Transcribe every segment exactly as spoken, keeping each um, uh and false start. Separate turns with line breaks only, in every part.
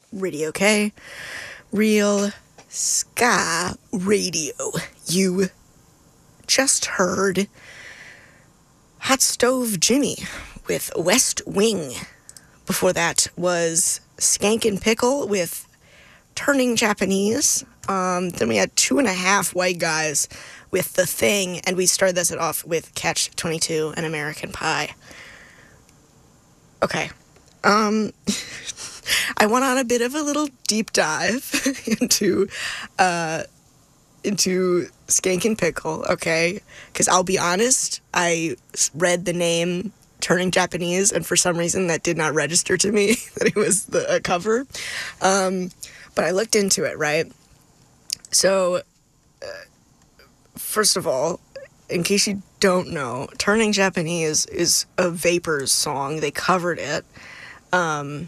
Radio K, Real Ska Radio. You just heard Hot Stove Jimmy with West Wing. Before that was Skankin' Pickle with Turning Japanese. Um, then we had Two and a Half White Guys with The Thing, and we started this off with Catch twenty-two and American Pie. Okay. Um, I went on a bit of a little deep dive into, uh, into Skankin' Pickle, okay? Because I'll be honest, I read the name Turning Japanese, and for some reason that did not register to me that it was the a cover. Um, but I looked into it, right? So, uh, first of all, in case you don't know, Turning Japanese is a Vapors song. They covered it. Um,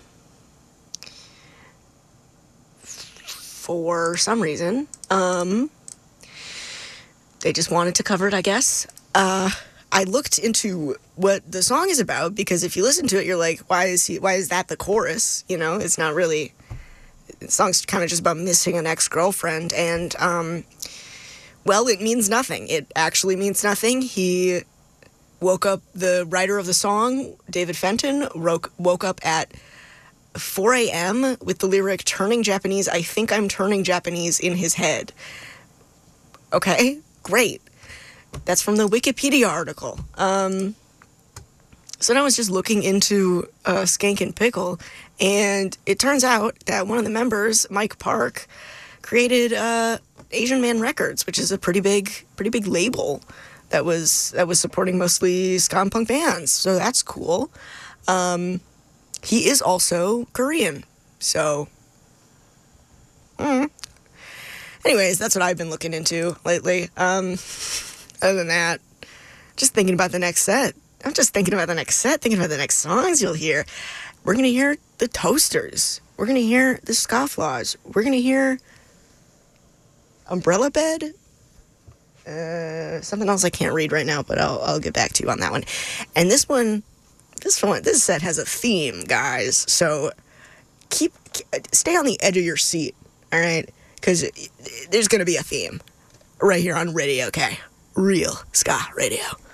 for some reason. Um, they just wanted to cover it, I guess. Uh, I looked into what the song is about, because if you listen to it, you're like, why is he, why is that the chorus? You know, it's not really, the song's kind of just about missing an ex-girlfriend, and, um, well, it means nothing. It actually means nothing. He woke up, the writer of the song, David Fenton, woke, woke up at four a.m. with the lyric, Turning Japanese, I think I'm turning Japanese, in his head. Okay, great. That's from the Wikipedia article. Um, so now I was just looking into uh, Skankin' Pickle, and it turns out that one of the members, Mike Park, created uh, Asian Man Records, which is a pretty big, pretty big label that was that was supporting mostly ska and punk bands. So that's cool. Um, he is also Korean. So, mm. anyways, that's what I've been looking into lately. Um, other than that, just thinking about the next set. I'm just thinking about the next set, thinking about the next songs you'll hear. We're going to hear the Toasters. We're going to hear the Scofflaws. We're going to hear Umbrella Bed. Uh, something else I can't read right now, but I'll I'll get back to you on that one. And this one, this one, this set has a theme, guys. So keep, stay on the edge of your seat, all right? Because there's going to be a theme right here on Radio K. Real Ska Radio.